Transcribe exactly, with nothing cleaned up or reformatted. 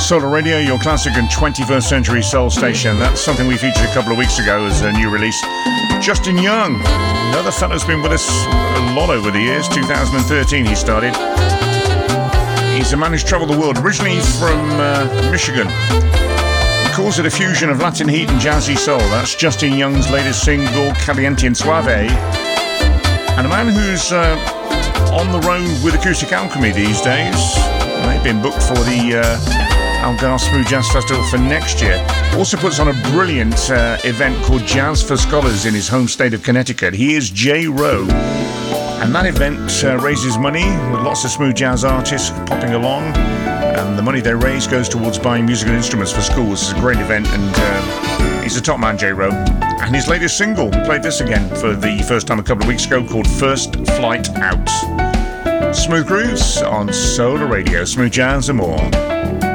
Solar Radio, your classic and twenty-first century soul station. That's something we featured a couple of weeks ago as a new release. Justin Young, another fellow's been with us a lot over the years. two thousand thirteen he started. He's a man who's travelled the world, originally from uh, Michigan. He calls it a fusion of Latin heat and jazzy soul. That's Justin Young's latest single, Caliente and Suave. And a man who's uh, on the road with Acoustic Alchemy these days. They've been booked for the uh, Algarve Smooth Jazz Festival for next year. Also puts on a brilliant uh, event called Jazz for Scholars in his home state of Connecticut. He is Jay Rowe. And that event uh, raises money with lots of smooth jazz artists popping along. And the money they raise goes towards buying musical instruments for schools. It's a great event, and uh, he's a top man, Jay Rowe. And his latest single, we played this again for the first time a couple of weeks ago, called First Flight Out. Smooth Grooves on Solar Radio, smooth jazz and more.